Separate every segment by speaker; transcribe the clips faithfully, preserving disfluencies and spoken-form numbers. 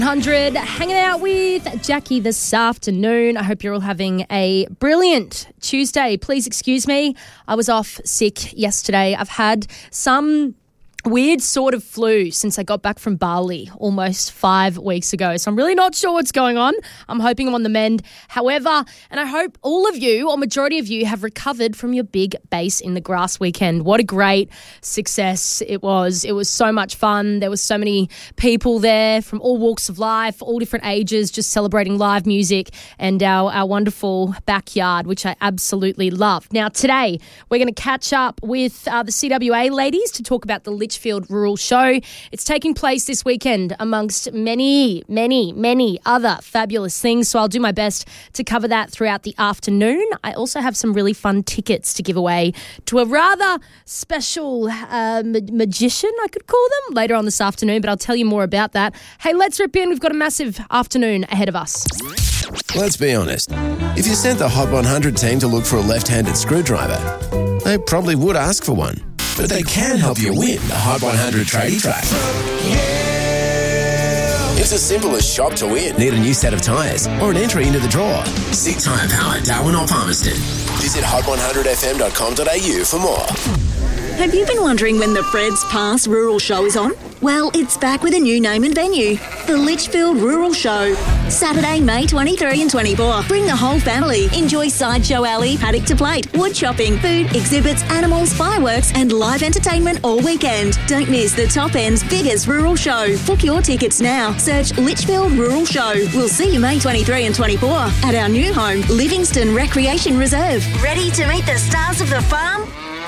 Speaker 1: one hundred, hanging out with Jackie this afternoon. I hope you're all having a brilliant Tuesday. Please excuse me. I was off sick yesterday. I've had some weird sort of flu since I got back from Bali almost five weeks ago. So I'm really not sure what's going on. I'm hoping I'm on the mend. However, and I hope all of you, or majority of you, have recovered from your big Bass in the Grass weekend. What a great success it was. It was so much fun. There were so many people there from all walks of life, all different ages, just celebrating live music and our, our wonderful backyard, which I absolutely love. Now, today, we're going to catch up with uh, the C W A ladies to talk about the Litchfield Rural Show. It's taking place this weekend amongst many, many, many other fabulous things. So I'll do my best to cover that throughout the afternoon. I also have some really fun tickets to give away to a rather special uh, ma- magician, I could call them, later on this afternoon, but I'll tell you more about that. Hey, let's rip in. We've got a massive afternoon ahead of us.
Speaker 2: Let's be honest. If you sent the Hot one hundred team to look for a left-handed screwdriver, they probably would ask for one. But they can help you win the Hot one hundred tradie track. Yeah. It's as simple as shop to win. Need a new set of tyres or an entry into the draw? Seek Tyre Power, Darwin or Palmerston. Visit hot one hundred f m dot com dot a u for more.
Speaker 3: Have you been wondering when the Fred's Pass Rural Show is on? Well, it's back with a new name and venue, the Litchfield Rural Show. Saturday, May twenty-third and twenty-fourth. Bring the whole family. Enjoy Sideshow Alley, paddock to plate, wood chopping, food, exhibits, animals, fireworks and live entertainment all weekend. Don't miss the top end's biggest rural show. Book your tickets now. Search Litchfield Rural Show. We'll see you May twenty-third and twenty-fourth at our new home, Livingston Recreation Reserve. Ready to meet the stars of the farm?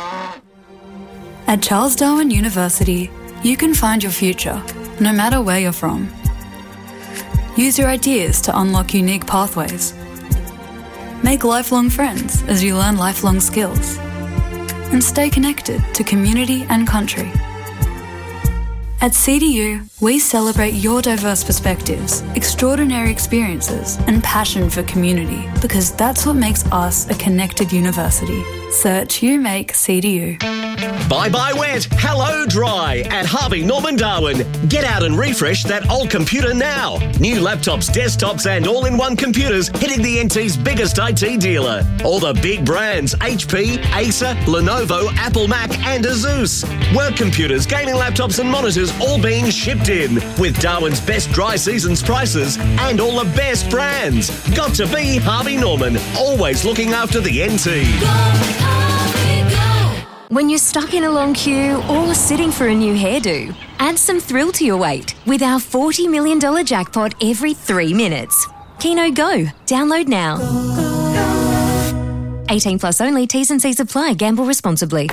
Speaker 4: At Charles Darwin University, you can find your future, no matter where you're from. Use your ideas to unlock unique pathways. Make lifelong friends as you learn lifelong skills. And stay connected to community and country. At C D U, we celebrate your diverse perspectives, extraordinary experiences, and passion for community, because that's what makes us a connected university. Search You Make C D U.
Speaker 5: Bye-bye wet, hello dry at Harvey Norman Darwin. Get out and refresh that old computer now. New laptops, desktops and all-in-one computers hitting the N T's biggest I T dealer. All the big brands, H P, Acer, Lenovo, Apple Mac and Asus. Work computers, gaming laptops and monitors all being shipped in with Darwin's best dry seasons prices and all the best brands. Got to be Harvey Norman, always looking after the N T.
Speaker 6: When you're stuck in a long queue or sitting for a new hairdo, add some thrill to your wait with our forty million dollars jackpot every three minutes. Keno Go. Download now. eighteen plus only. T's and C's apply. Gamble responsibly.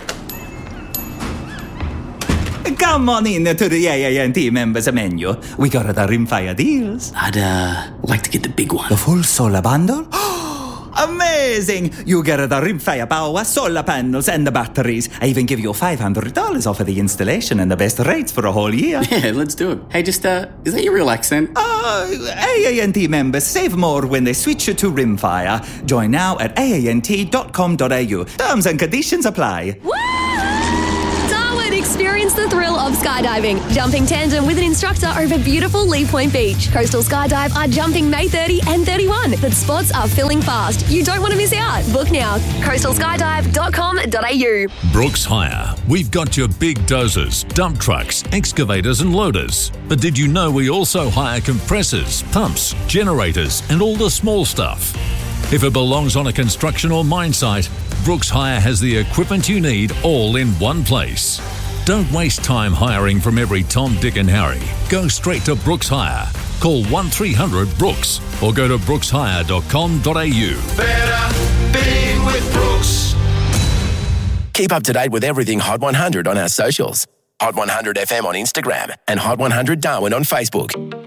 Speaker 7: Come on in to the A A N T members menu. We got the Rimfire deals.
Speaker 8: I'd uh, like to get the big one.
Speaker 7: The full solar bundle? Amazing! You get the Rimfire power, solar panels and the batteries. I even give you five hundred dollars off of the installation and the best rates for a whole year.
Speaker 8: Yeah, let's do it. Hey, just, uh, is that your real accent?
Speaker 7: Uh, A A N T members save more when they switch to Rimfire. Join now at a a n t dot com dot a u. Terms and conditions apply.
Speaker 9: Woo! Experience the thrill of skydiving. Jumping tandem with an instructor over beautiful Lee Point Beach. Coastal Skydive are jumping May thirtieth and thirty-first, but spots are filling fast. You don't want to miss out. Book now. coastal skydive dot com dot a u.
Speaker 10: Brooks Hire. We've got your big dozers, dump trucks, excavators and loaders. But did you know we also hire compressors, pumps, generators and all the small stuff? If it belongs on a construction or mine site, Brooks Hire has the equipment you need all in one place. Don't waste time hiring from every Tom, Dick and Harry. Go straight to Brooks Hire. Call one three hundred Brooks or go to brooks hire dot com dot a u.
Speaker 2: Better being with Brooks. Keep up to date with everything Hot one hundred on our socials. Hot one hundred F M on Instagram and Hot one hundred Darwin on Facebook.